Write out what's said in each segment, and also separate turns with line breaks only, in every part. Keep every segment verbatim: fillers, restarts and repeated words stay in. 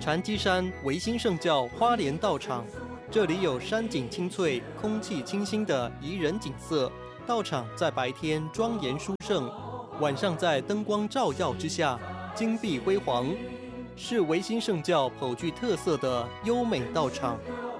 禅机山维新圣教花莲道场，这里有山景清脆、空气清新的宜人景色。道场在白天庄严殊胜，晚上在灯光照耀之下，金碧辉煌，是维新圣教颇具特色的优美道场。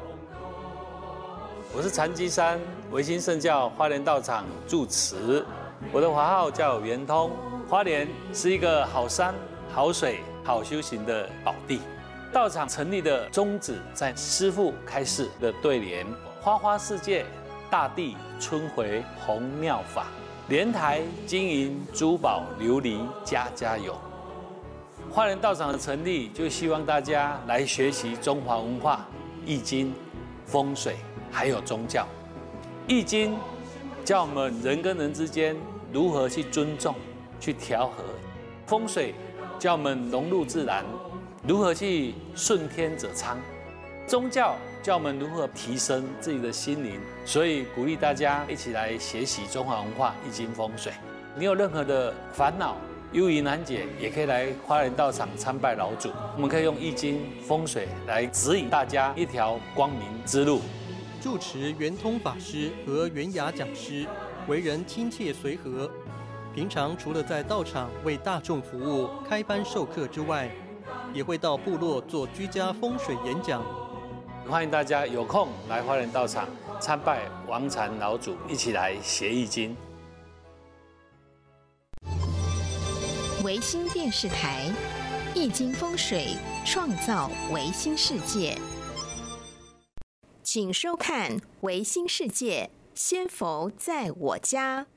我是禅机山维新圣教花莲道场住持，我的法号叫圆通。花莲是一个好山、好水、好修行的宝地。道场成立的宗旨在师父开示的对联：花花世界，大地春回红妙法，莲台金银珠宝琉璃家家有。花莲道场的成立，就希望大家来学习中华文化、易经、风水，还有宗教。易经教我们人跟人之间如何去尊重、去调和；风水教我们融入自然，如何去顺天者昌；宗教教我们如何提升自己的心灵。所以鼓励大家一起来学习中华文化、易经、风水。你有任何的烦恼、忧疑难解，也可以来花莲道场参拜老祖。我们可以用易经、风水来指引大家一条光明之路。
住持圆通法师和圆雅讲师为人亲切随和，平常除了在道场为大众服务、开班授课之外，也会到部落做居家风水演讲。
欢迎大家有空来花莲道场参拜王禅老祖，一起来学易经。
维新电视台，易经风水，创造维新世界。请收看《维新世界》，仙佛在我家。